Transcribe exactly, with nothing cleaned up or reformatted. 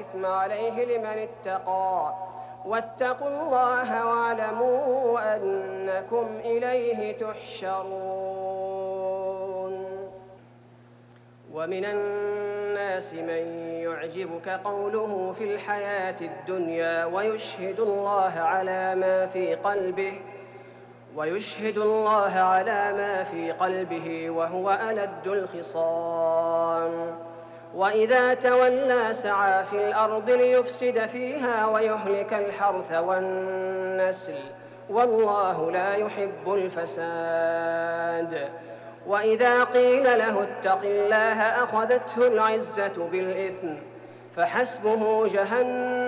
والإثم عليه لمن اتقى واتقوا الله واعلموا أنكم إليه تحشرون. ومن الناس من يعجبك قوله في الحياة الدنيا ويشهد الله على ما في قلبه ويشهد الله على ما في قلبه وهو ألد الخصام وإذا تولى سعى في الأرض ليفسد فيها ويهلك الحرث والنسل والله لا يحب الفساد. وإذا قيل له اتق الله أخذته العزة بالإثم فحسبه جهنم